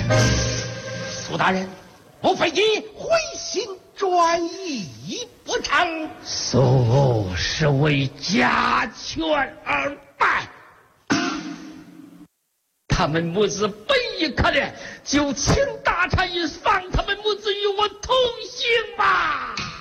苏大人，莫非你回心转意不成？ 苏是为家权而败，他们母子本已可怜，就请大臣放他们母子与我同行吧。